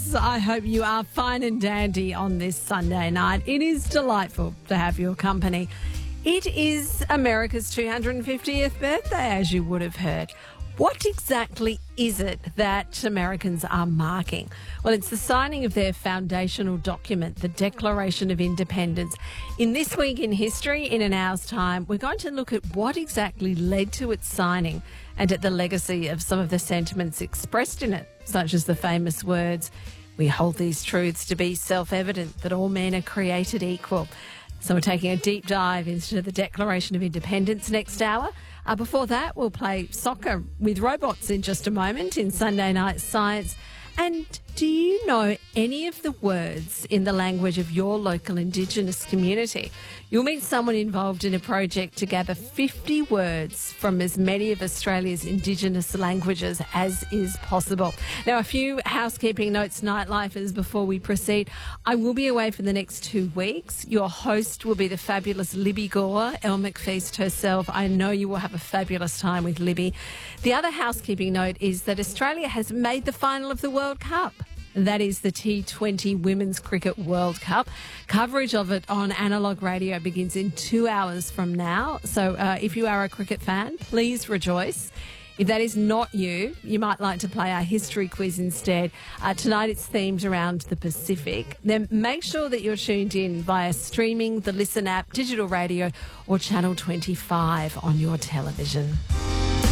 listeners. I hope you are fine and dandy on this Sunday night. It is delightful to have your company. It is America's 250th birthday, as you would have heard. What exactly is it that Americans are marking? Well, it's the signing of their foundational document, the Declaration of Independence. In This Week in History, in an hour's time, we're going to look at what exactly led to its signing and at the legacy of some of the sentiments expressed in it, such as the famous words, "We hold these truths to be self-evident, that all men are created equal." So we're taking a deep dive into the Declaration of Independence next hour. Before that, we'll play soccer with robots in just a moment in Sunday Night Science. And do you know any of the words in the language of your local Indigenous community? You'll meet someone involved in a project to gather 50 words from as many of Australia's Indigenous languages as is possible. Now, a few housekeeping notes, nightlifers, before we proceed. I will be away for the next 2 weeks. Your host will be the fabulous Libby Gore, Elle McFeast herself. I know you will have a fabulous time with Libby. The other housekeeping note is that Australia has made the final of the World Cup. That is the T20 Women's Cricket World Cup. Coverage of it on Analog Radio begins in 2 hours from now. So if you are a cricket fan, please rejoice. If that is not you, you might like to play our history quiz instead. Tonight it's themed around the Pacific. Then make sure that you're tuned in via streaming, the Listen app, digital radio or Channel 25 on your television.